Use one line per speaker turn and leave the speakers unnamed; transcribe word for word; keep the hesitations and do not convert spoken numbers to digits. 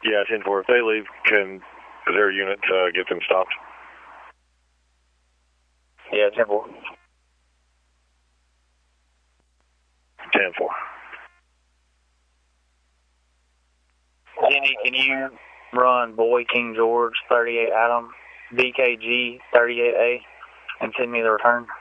Yeah, ten four. If they leave, can is there a unit uh, get them stopped?
Yeah, ten four.
ten four.
Jenny, can you run Boy King George thirty-eight Adam B K G thirty-eight A and send me the return?